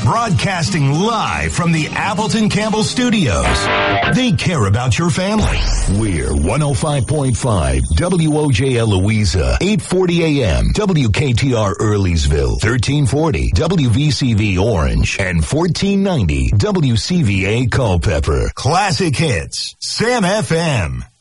Broadcasting live from the Appleton Campbell Studios. They care about your family. We're 105.5 WOJL Louisa, 840 AM, WKTR Earlysville, 1340 WVCV Orange, and 1490 WCVA Culpeper. Classic hits, Sam FM.